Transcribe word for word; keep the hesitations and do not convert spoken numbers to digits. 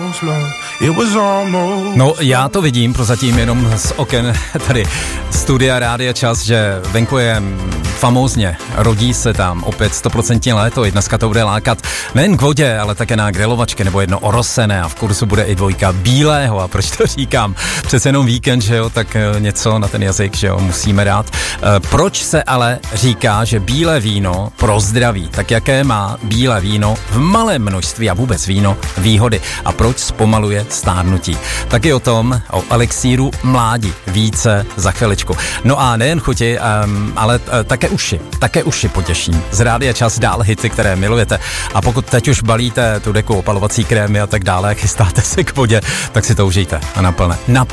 No, já to vidím prozatím jenom z oken tady studia Rádia Čas, že venku je famózně, rodí se tam opět stoprocentně léto, i dneska to bude lákat nejen k vodě, ale také na grilovačky nebo jedno orosené a v kurzu bude i dvojka bílého. A proč to říkám? Přece jenom víkend, že jo, tak něco na ten jazyk, že jo, musíme dát. E, proč se ale říká, že bílé víno pro zdraví? Tak jaké má bílé víno v malém množství a vůbec víno výhody? A proč zpomaluje stárnutí? Taky o tom, o elixíru mládí více za chviličku. No a nejen chuti, um, ale uh, také uši. Také uši potěším. Z Rádia Čas dál hity, které milujete. A pokud teď už balíte tu deku opalovací krémy a tak dále, chystáte se k vodě, tak si to užijte a naplne.